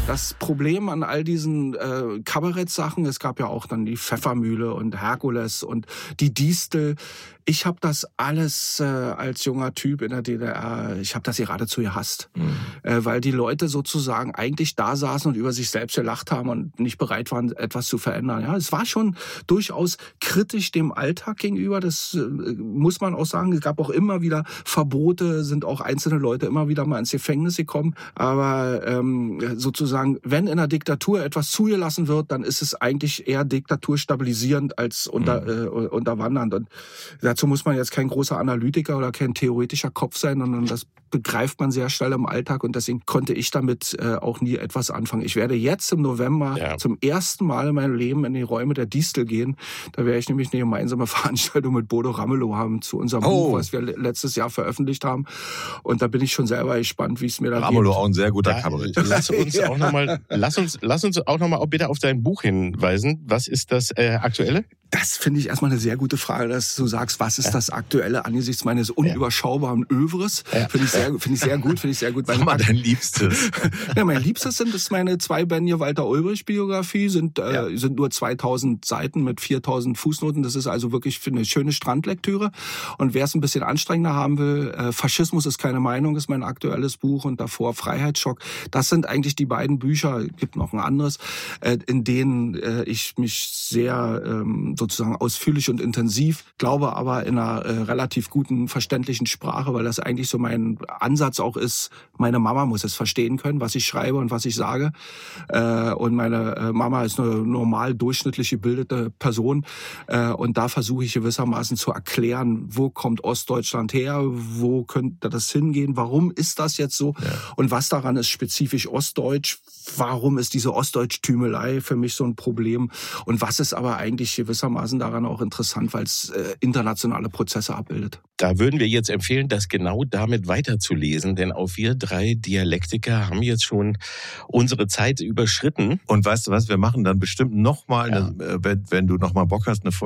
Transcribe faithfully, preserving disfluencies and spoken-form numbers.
Das Problem an all diesen äh, Kabarettsachen, es gab ja auch dann die Pfeffermühle und Herkules und die Distel. Ich habe das alles äh, als junger Typ in der D D R, ich habe das geradezu gehasst. Mhm. Äh, weil die Leute sozusagen eigentlich da saßen und über sich selbst gelacht haben und nicht bereit waren, etwas zu verändern. Ja, es war schon durchaus kritisch dem Alltag gegenüber, das äh, muss man auch sagen. Es gab auch immer wieder Verbote, sind auch einzelne Leute immer wieder mal ins Gefängnis gekommen. Aber ähm, sozusagen, wenn in der Diktatur etwas zugelassen wird, dann ist es eigentlich eher diktaturstabilisierend als unter, mhm. äh, unterwandernd. Und dazu muss man jetzt kein großer Analytiker oder kein theoretischer Kopf sein, sondern das begreift man sehr schnell im Alltag und deswegen konnte ich damit äh, auch nie etwas anfangen. Ich werde jetzt im November ja. zum ersten Mal in meinem Leben in die Räume der Distel gehen. Da werde ich nämlich eine gemeinsame Veranstaltung mit Bodo Ramelow haben zu unserem oh. Buch, was wir letztes Jahr veröffentlicht haben. Und da bin ich schon selber gespannt, wie es mir da geht. Ramelow auch ein sehr guter ja, Kabarettist. Lass uns ja. auch noch mal, lass uns, lass uns auch noch mal bitte auf dein Buch hinweisen. Was ist das äh, Aktuelle? Das finde ich erstmal eine sehr gute Frage, dass du sagst, was ist ja. das Aktuelle angesichts meines unüberschaubaren Övres? Ja. Finde ich sehr, finde ich sehr gut, finde ich sehr gut. Sag mal dein Liebstes. Ja, mein Liebstes sind es meine zwei Bände Walter Ulbricht Biografie, sind, ja. äh, sind nur zweitausend Seiten mit viertausend Fußnoten. Das ist also wirklich für eine schöne Strandlektüre. Und wer es ein bisschen anstrengender haben will, äh, Faschismus ist keine Meinung, ist mein aktuelles Buch und davor Freiheitsschock. Das sind eigentlich die beiden Bücher, gibt noch ein anderes, äh, in denen äh, ich mich sehr ähm, sozusagen ausführlich und intensiv, glaube aber in einer äh, relativ guten, verständlichen Sprache, weil das eigentlich so mein Ansatz auch ist, meine Mama muss es verstehen können, was ich schreibe und was ich sage. Äh, und meine äh, Mama ist eine normal durchschnittlich gebildete Person. Äh, und da versuche ich gewissermaßen zu erklären, wo kommt Ostdeutschland her, wo könnte das hingehen, warum ist das jetzt so ja. und was daran ist spezifisch ostdeutsch, warum ist diese Ostdeutsch-Tümelei für mich so ein Problem und was ist aber eigentlich gewissermaßen daran auch interessant, weil es äh, internationale Prozesse abbildet. Da würden wir jetzt empfehlen, das genau damit weiterzulesen, denn auch wir drei Dialektiker haben jetzt schon unsere Zeit überschritten. Und weißt du was, wir machen dann bestimmt nochmal, ja. wenn, wenn du nochmal Bock hast, eine Folge